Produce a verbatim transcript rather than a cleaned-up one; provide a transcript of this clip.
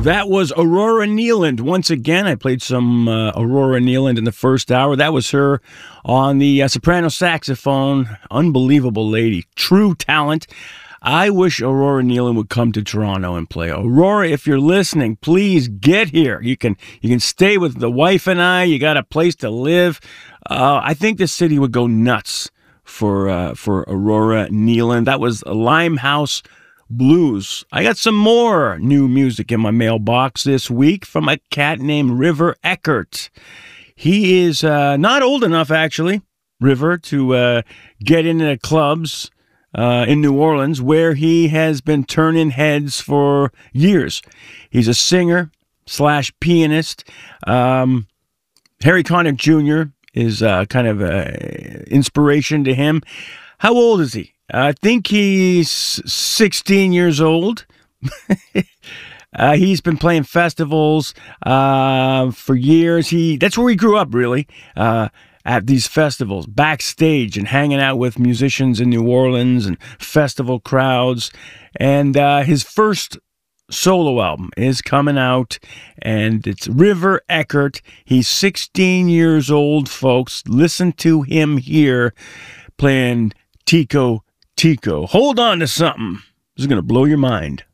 That was Aurora Nealand. Once again, I played some uh, Aurora Nealand in the first hour. That was her on the uh, soprano saxophone. Unbelievable lady. True talent. I wish Aurora Nealand would come to Toronto and play. Aurora, if you're listening, please get here. You can you can stay with the wife and I. You got a place to live. Uh, I think the city would go nuts for uh, for Aurora Nealand. That was Limehouse Blues. I got some more new music in my mailbox this week from a cat named River Eckert. He is uh, not old enough, actually, River, to uh, get into the clubs uh, in New Orleans, where he has been turning heads for years. He's a singer slash pianist. Um, Harry Connick Junior is uh, kind of an inspiration to him. How old is he? I think he's sixteen years old. uh, he's been playing festivals uh, for years. He that's where he grew up, really, uh, at these festivals, backstage and hanging out with musicians in New Orleans and festival crowds. And uh, his first solo album is coming out, and it's River Eckert. He's sixteen years old, folks. Listen to him here playing Tico Tico. Hold on to something. This is going to blow your mind.